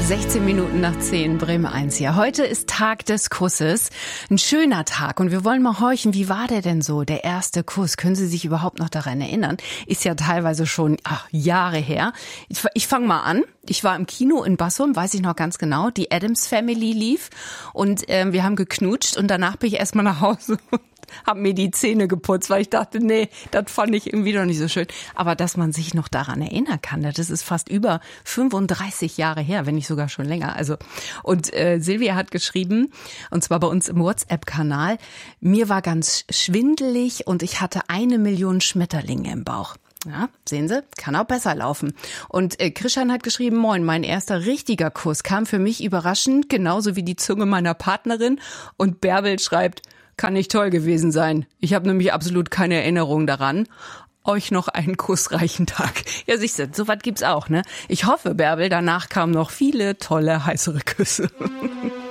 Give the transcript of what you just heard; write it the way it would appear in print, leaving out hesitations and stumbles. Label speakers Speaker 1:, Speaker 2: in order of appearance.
Speaker 1: 16 Minuten nach 10, Bremen 1 hier. Heute ist Tag des Kusses. Ein schöner Tag und wir wollen mal horchen, wie war der denn so, der erste Kuss? Können Sie sich überhaupt noch daran erinnern? Ist ja teilweise schon Jahre her. Ich fange mal an. Ich war im Kino in Bassum, weiß ich noch ganz genau. Die Addams Family lief und wir haben geknutscht und danach bin ich erstmal nach Hause und habe mir die Zähne geputzt, weil ich dachte, nee, das fand ich irgendwie doch nicht so schön. Aber dass man sich noch daran erinnern kann, das ist fast über 35 Jahre her, wenn nicht sogar schon länger. Und Silvia hat geschrieben, und zwar bei uns im WhatsApp-Kanal, mir war ganz schwindelig und ich hatte 1 Million Schmetterlinge im Bauch. Ja, sehen Sie, kann auch besser laufen. Und Christian hat geschrieben, moin, mein erster richtiger Kuss kam für mich überraschend, genauso wie die Zunge meiner Partnerin. Und Bärbel schreibt, kann nicht toll gewesen sein. Ich habe nämlich absolut keine Erinnerung daran. Euch noch einen kussreichen Tag. Ja, siehst du, sowas gibt's auch, ne? Ich hoffe, Bärbel, danach kamen noch viele tolle, heißere Küsse.